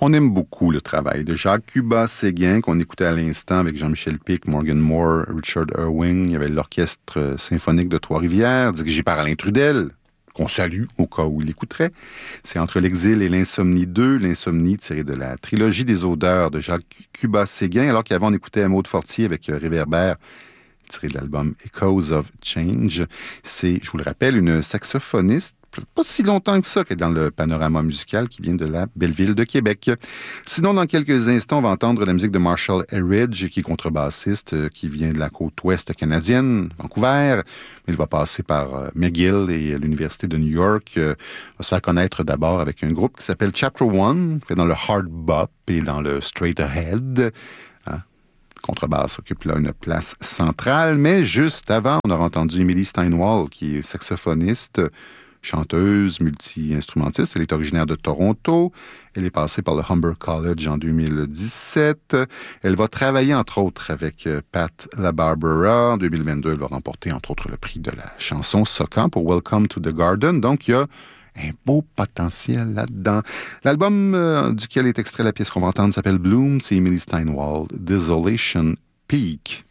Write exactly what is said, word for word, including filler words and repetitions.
On aime beaucoup le travail de Jacques Cubat-Séguin, qu'on écoutait à l'instant avec Jean-Michel Pic, Morgan Moore, Richard Irving. Il y avait l'Orchestre symphonique de Trois-Rivières, dirigé par Alain Trudel, qu'on salue au cas où il écouterait. C'est Entre l'exil et l'insomnie deux, l'insomnie tirée de la trilogie des odeurs de Jacques Cubat-Séguin, alors qu'avant on écoutait Maud Fortier avec Réverbère, tiré de l'album Echoes of Change. C'est, je vous le rappelle, une saxophoniste, pas si longtemps que ça, qui est dans le panorama musical, qui vient de la belle ville de Québec. Sinon, dans quelques instants, on va entendre la musique de Marshall Eridge, qui est contrebassiste, qui vient de la côte ouest canadienne, Vancouver. Il va passer par McGill et l'Université de New York. Il va se faire connaître d'abord avec un groupe qui s'appelle Chapter One, qui est dans le hard bop et dans le straight ahead. Contrebasse occupe là une place centrale, mais juste avant, on aura entendu Emily Steinwall, qui est saxophoniste, chanteuse, multi-instrumentiste. Elle est originaire de Toronto. Elle est passée par le Humber College en deux mille dix-sept. Elle va travailler, entre autres, avec Pat LaBarbera. En deux mille vingt-deux, elle va remporter, entre autres, le prix de la chanson Socan pour Welcome to the Garden. Donc, il y a un beau potentiel là-dedans. L'album euh, duquel est extrait la pièce qu'on va entendre s'appelle Bloom. C'est Emily Steinwall, Desolation Peak.